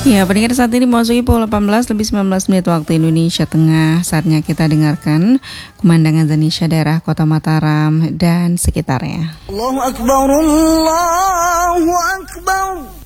Ya, pendengar saat ini memasuki pukul 18 lebih 19 menit waktu Indonesia Tengah. Saatnya kita dengarkan pemandangan Indonesia daerah Kota Mataram dan sekitarnya. Allahu Akbar, Allahu Akbar.